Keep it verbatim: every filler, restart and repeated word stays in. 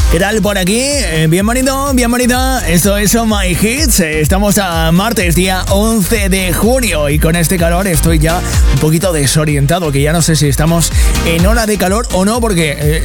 ¿Qué tal por aquí? Eh, bienvenido, bienvenida. Esto es Oh My Hits. Eh, estamos a martes, día once de junio. Y con este calor estoy ya un poquito desorientado. Que ya no sé si estamos en hora de calor o no. Porque... Eh,